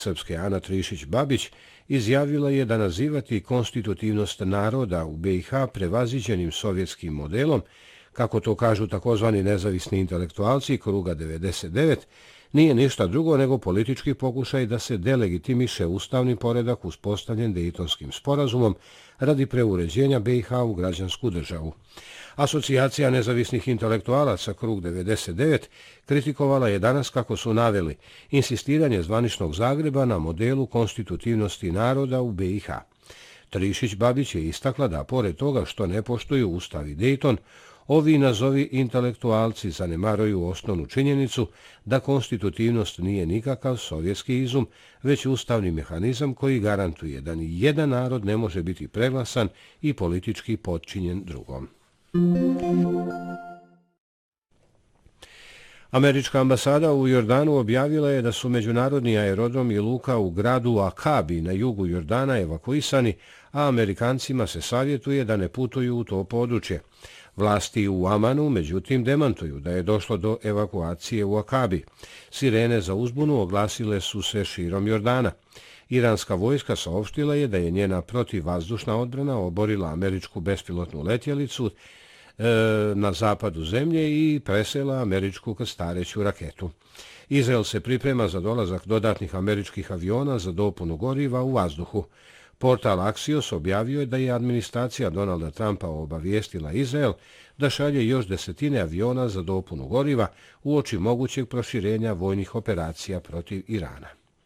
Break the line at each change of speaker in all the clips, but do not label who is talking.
Srpske Ana Trišić-Babić izjavila je da nazivati konstitutivnost naroda u BiH prevaziđenim sovjetskim modelom, kako to kažu takozvani nezavisni intelektualci kruga 99, nije ništa drugo nego politički pokušaj da se delegitimiše ustavni poredak uspostavljen Dejtonskim sporazumom radi preuređenja BiH u građansku državu. Asocijacija nezavisnih intelektualaca krug 99 kritikovala je danas, kako su naveli, insistiranje zvaničnog Zagreba na modelu konstitutivnosti naroda u BiH. Trišić-Babić je istakla da, pored toga što ne poštuju Ustav i Dejton, ovi nazovi intelektualci zanemaruju osnovnu činjenicu da konstitutivnost nije nikakav sovjetski izum, već ustavni mehanizam koji garantuje da ni jedan narod ne može biti preglasan i politički potčinjen drugom. Američka ambasada u Jordanu objavila je da su međunarodni aerodrom i luka u gradu Akabi na jugu Jordana evakuisani, a Amerikancima se savjetuje da ne putuju u to područje. Vlasti u Amanu, međutim, demantuju da je došlo do evakuacije u Akabi. Sirene za uzbunu oglasile su se širom Jordana. Iranska vojska saopštila je da je njena protivvazdušna odbrana oborila američku bespilotnu letjelicu na zapadu zemlje i presela američku krstareću raketu. Izrael se priprema za dolazak dodatnih američkih aviona za dopunu goriva u vazduhu. Portal Axios objavio je da je administracija Donalda Trumpa obavijestila Izrael da šalje još desetine aviona za dopunu goriva uoči mogućeg proširenja vojnih operacija protiv Irana.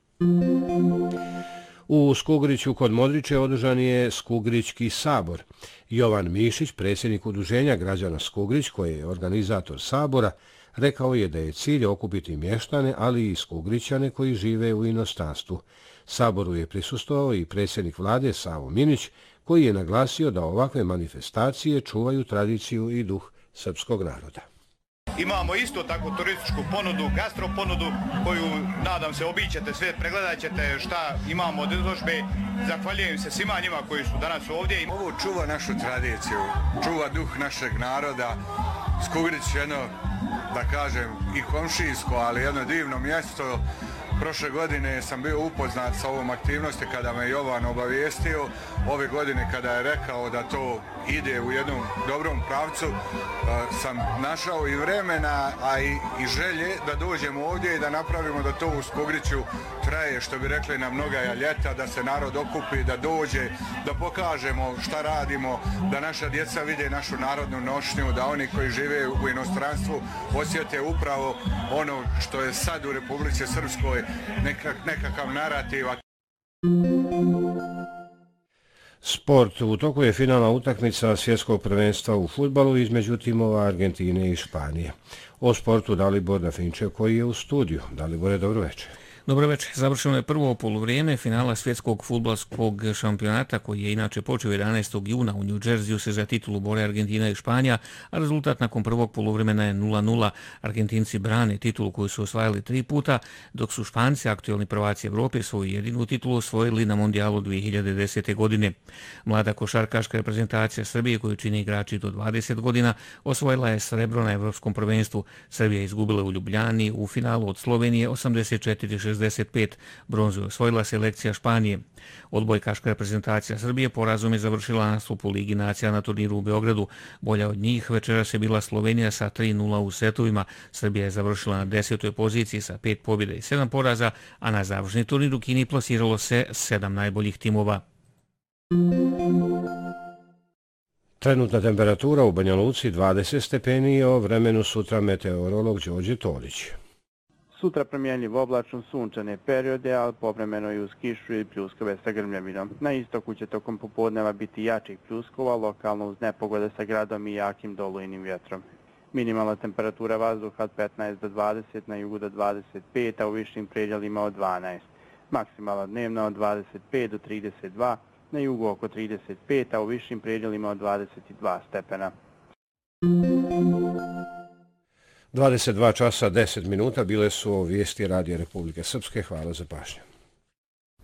U Skugriću kod Modriče održan je Skugrićki sabor. Jovan Mišić, predsjednik udruženja građana Skugrić, koji je organizator sabora, rekao je da je cilj okupiti mještane, ali i Skugrićane koji žive u inostranstvu. Saboru je prisustvovao i predsjednik vlade Savo Minić, koji je naglasio da ovakve manifestacije čuvaju tradiciju i duh srpskog naroda.
Imamo isto tako turističku ponudu, gastroponudu, koju, nadam se, obićete sve, pregledat ćete šta imamo od izložbe. Zahvaljujem se svima njima koji su danas ovdje.
Ovo čuva našu tradiciju, čuva duh našeg naroda. Skugrić je jedno, da kažem, i komšijsko, ali jedno divno mjesto. Prošle godine sam bio upoznat sa ovom aktivnosti kada me Jovan obavijestio. Ove godine kada je rekao da to ide u jednom dobrom pravcu, sam našao i vremena, a i želje da dođemo ovdje i da napravimo da to u Skugriću traje, što bi rekli, na mnoga ljeta, da se narod okupi, da dođe, da pokažemo šta radimo, da naša djeca vide našu narodnu nošnju, da oni koji žive u inostranstvu osjete upravo ono što je sad u Republici Srpskoj, nekakav narativ.
Sport. U toku je finalna utakmica svjetskog prvenstva u fudbalu između timova Argentine i Španije. O sportu Dalibor Dafinčev koji je u studiju. Dalibore, dobro večer.
Dobro večer. Završeno je prvo poluvrijeme finala svjetskog fudbalskog šampionata koji je inače počeo 11. juna u New Jerseyu se za titulu bore Argentina i Španija, a rezultat nakon prvog poluvremena je 0:0. Argentinci brane titulu koju su osvajali 3 puta, dok su Španci, aktualni prvaci Evrope, svoju jedinu titulu osvojili na Mondijalu 2010. godine. Mlada košarkaška reprezentacija Srbije, koju čine igrači do 20 godina, osvojila je srebro na Evropskom prvenstvu. Srbija je izgubila u Ljubljani u finalu od Slovenije 84-65. Bronzu je osvojila selekcija Španije. Odbojkaška reprezentacija Srbije porazom je završila nastup u Ligi nacija na turniru u Beogradu. Bolja od njih večeras je bila Slovenija sa 3:0 u setovima. Srbija je završila na 10. poziciji sa 5 pobjeda i 7 poraza, a na završni turnir u Kini plasiralo se 7 najboljih timova.
Trenutna temperatura u Banja Luci 20 stepeni, o vremenu sutra meteorolog Đorđe Tolić.
Sutra promjenljivo oblačno sunčane periode, ali povremeno i uz kišu i pljuskove sa grmljavinom. Na istoku će tokom popodneva biti jačih pljuskova, lokalno uz nepogode sa gradom i jakim dolujnim vjetrom. Minimalna temperatura vazduha od 15 do 20, na jugu do 25, a u višim predjelima od 12. Maksimalna dnevna od 25 do 32, na jugu oko 35, a u višim predjelima od 22 stepena.
22 časa 10 minuta bile su vijesti Radija Republike Srpske. Hvala za pažnju.